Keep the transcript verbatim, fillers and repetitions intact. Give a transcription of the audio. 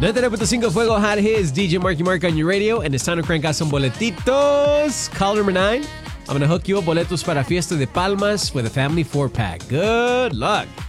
noventa y nueve punto cinco Fuego Hot Hits, D J Marky Mark on your radio, and it's time to crank out some boletitos. Call number nine. I'm going to hook you up boletos para Fiesta de Palmas with a family four-pack. Good luck.